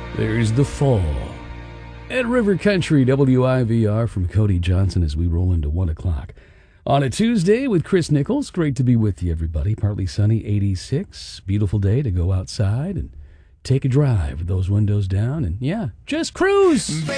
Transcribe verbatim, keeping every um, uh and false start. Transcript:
There's the fall. At River Country, W I V R from Cody Johnson as we roll into one o'clock. On a Tuesday with Chris Nichols. Great to be with you, everybody. Partly sunny, eighty-six. Beautiful day to go outside and take a drive with those windows down and, yeah, just cruise.